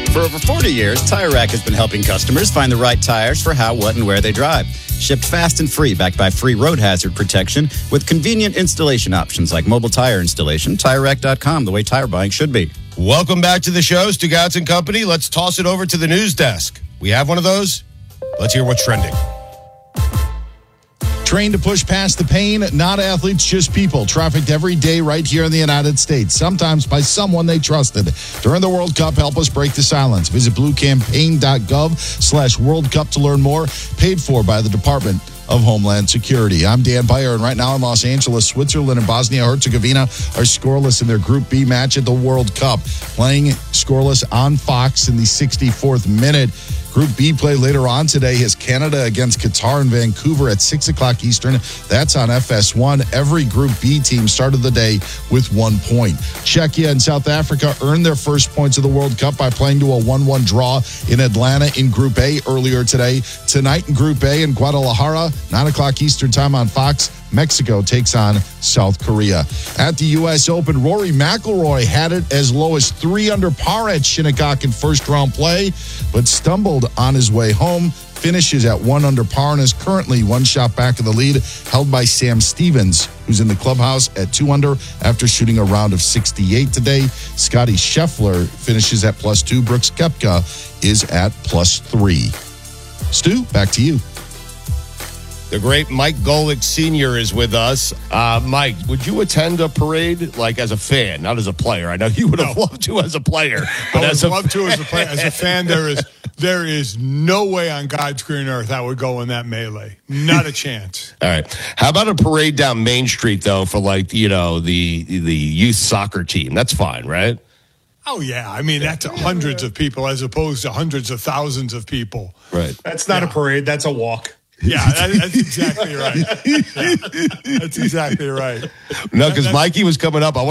For over 40 years, Tire Rack has been helping customers find the right tires for how, what, and where they drive. Shipped fast and free, backed by free road hazard protection with convenient installation options like mobile tire installation. TireRack.com, the way tire buying should be. Welcome back to the show, Stugotz and Company. Let's toss it over to the news desk. We have one of those. Let's hear what's trending. Trained to push past the pain, not athletes, just people. Trafficked every day right here in the United States, sometimes by someone they trusted. During the World Cup, help us break the silence. Visit bluecampaign.gov/World Cup to learn more. Paid for by the Department of Homeland Security. I'm Dan Beyer, and right now in Los Angeles, Switzerland and Bosnia-Herzegovina are scoreless in their Group B match at the World Cup. Playing scoreless on Fox in the 64th minute. Group B play later on today has Canada against Qatar in Vancouver at 6 o'clock Eastern. That's on FS1. Every Group B team started the day with 1 point. Czechia and South Africa earned their first points of the World Cup by playing to a 1-1 draw in Atlanta in Group A earlier today. Tonight in Group A in Guadalajara, 9 o'clock Eastern time on Fox, Mexico takes on South Korea. At the U.S. Open, Rory McIlroy had it as low as 3 under par at Shinnecock in first-round play, but stumbled on his way home. Finishes at 1 under par and is currently 1 shot back of the lead, held by Sam Stevens, who's in the clubhouse at 2 under after shooting a round of 68 today. Scotty Scheffler finishes at +2. Brooks Koepka is at +3. Stu, back to you. The great Mike Golick Sr. is with us. Mike, would you attend a parade, like as a fan, not as a player? I know you would have loved to as a player. But I would love to as a player. As a fan, there is no way on God's green earth I would go in that melee. Not a chance. All right. How about a parade down Main Street, though, for the youth soccer team? That's fine, right? Oh, yeah. I mean, that's hundreds of people as opposed to hundreds of thousands of people. Right. That's not a parade. That's a walk. Yeah, that's exactly right. Yeah, that's exactly right. No, because Mikey was coming up. I